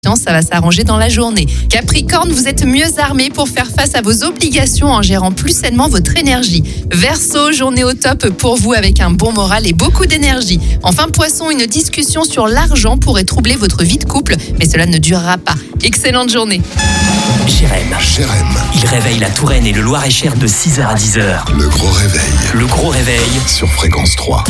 Ça va s'arranger dans la journée. Capricorne, vous êtes mieux armé pour faire face à vos obligations en gérant plus sainement votre énergie. Verseau, journée au top pour vous avec un bon moral et beaucoup d'énergie. Enfin Poisson, une discussion sur l'argent pourrait troubler votre vie de couple, mais cela ne durera pas. Excellente journée. Jérém. Il réveille la Touraine et le Loir-et-Cher de 6h à 10h. Le gros réveil Le gros réveil. sur Fréquence 3.